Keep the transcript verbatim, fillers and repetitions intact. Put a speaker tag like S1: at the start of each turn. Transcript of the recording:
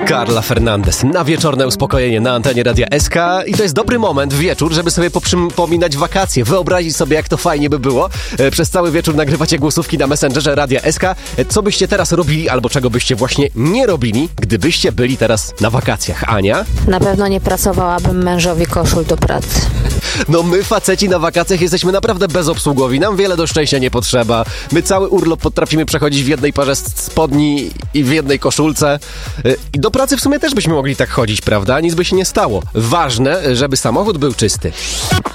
S1: Carla Fernandez na wieczorne uspokojenie na antenie Radia S K i to jest dobry moment w wieczór, żeby sobie poprzypominać wakacje, wyobrazić sobie, jak to fajnie by było. E, przez cały wieczór nagrywacie głosówki na Messengerze Radia S K. E, co byście teraz robili albo czego byście właśnie nie robili, gdybyście byli teraz na wakacjach? Ania?
S2: Na pewno nie pracowałabym mężowi koszul do pracy.
S1: No my faceci na wakacjach jesteśmy naprawdę bezobsługowi, nam wiele do szczęścia nie potrzeba. My cały urlop potrafimy przechodzić w jednej parze spodni i w jednej koszulce. I do pracy w sumie też byśmy mogli tak chodzić, prawda? Nic by się nie stało. Ważne, żeby samochód był czysty.